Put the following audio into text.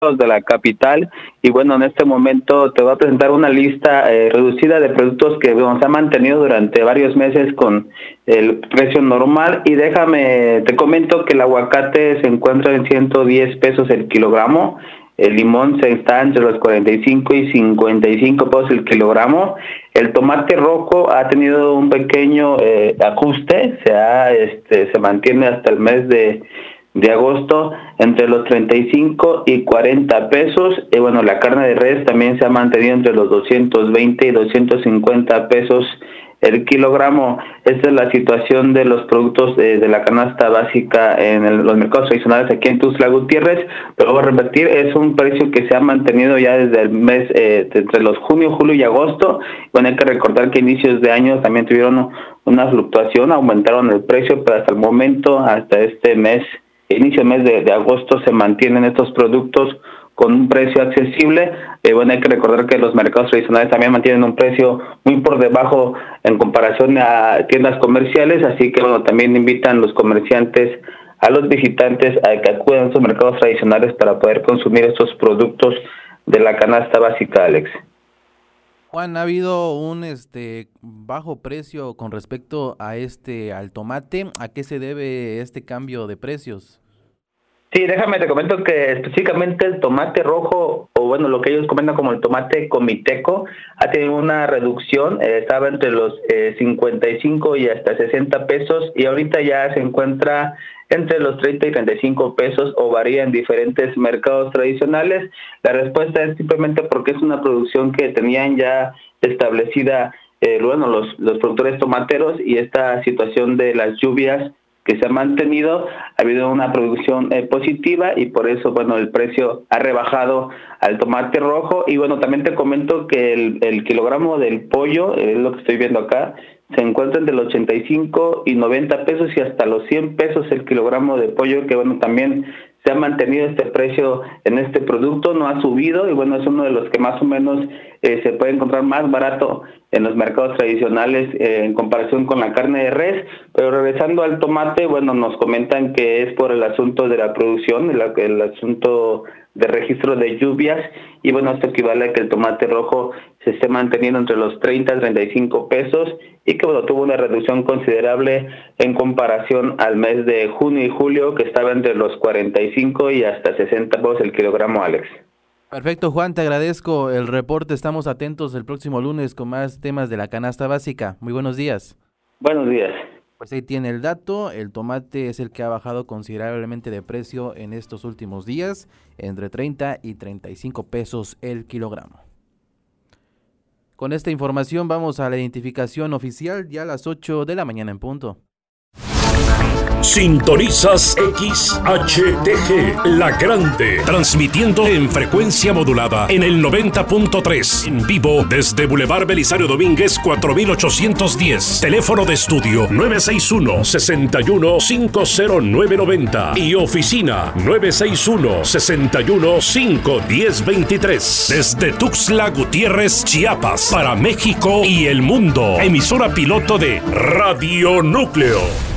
de la capital. Y bueno, en este momento te voy a presentar una lista reducida de productos que se han mantenido durante varios meses con el precio normal. Y te comento que el aguacate se encuentra en 110 pesos el kilogramo. El limón se está entre los 45 y 55 pesos el kilogramo. El tomate rojo ha tenido un pequeño ajuste, se mantiene hasta el mes de agosto entre los 35 y 40 pesos. Y bueno, la carne de res también se ha mantenido entre los 220 y 250 pesos el kilogramo. Esta es la situación de los productos de la canasta básica en los mercados tradicionales aquí en Tuxtla Gutiérrez. Pero voy a repetir, es un precio que se ha mantenido ya desde el mes entre los junio, julio y agosto. Bueno, hay que recordar que a inicios de año también tuvieron una fluctuación, aumentaron el precio, pero hasta el momento, hasta este mes, inicio del mes de agosto, se mantienen estos productos con un precio accesible. Bueno, hay que recordar que los mercados tradicionales también mantienen un precio muy por debajo en comparación a tiendas comerciales, así que bueno, también invitan los comerciantes a los visitantes a que acudan a estos mercados tradicionales para poder consumir estos productos de la canasta básica, Alex. Juan, ¿ha habido un bajo precio con respecto a al tomate? ¿A qué se debe este cambio de precios? Sí, te comento que específicamente el tomate rojo, o bueno, lo que ellos comentan como el tomate comiteco, ha tenido una reducción, estaba entre los 55 y hasta 60 pesos, y ahorita ya se encuentra entre los 30 y 35 pesos, o varía en diferentes mercados tradicionales. La respuesta es simplemente porque es una producción que tenían ya establecida, los productores tomateros, y esta situación de las lluvias que se ha mantenido, ha habido una producción positiva, y por eso, bueno, el precio ha rebajado al tomate rojo. Y bueno, también te comento que el kilogramo del pollo, es lo que estoy viendo acá, se encuentra entre los 85 y 90 pesos y hasta los 100 pesos el kilogramo de pollo, que bueno, también se ha mantenido este precio en este producto, no ha subido, y bueno, es uno de los que más o menos se puede encontrar más barato en los mercados tradicionales en comparación con la carne de res. Pero regresando al tomate, bueno, nos comentan que es por el asunto de la producción, el asunto de registro de lluvias, y bueno, esto equivale a que el tomate rojo se esté manteniendo entre los 30 y 35 pesos, y que bueno, tuvo una reducción considerable en comparación al mes de junio y julio, que estaba entre los 45 y hasta 60 pesos el kilogramo, Alex. Perfecto, Juan, te agradezco el reporte. Estamos atentos el próximo lunes con más temas de la canasta básica. Muy buenos días. Buenos días. Pues ahí tiene el dato. El tomate es el que ha bajado considerablemente de precio en estos últimos días, entre 30 y 35 pesos el kilogramo. Con esta información vamos a la identificación oficial ya a las 8 de la mañana en punto. Sintonizas XHTG, La Grande, transmitiendo en frecuencia modulada en el 90.3, en vivo desde Boulevard Belisario Domínguez 4810, teléfono de estudio 961-61-50990 y oficina 961-61-51023, desde Tuxtla Gutiérrez, Chiapas, para México y el mundo, emisora piloto de Radio Núcleo.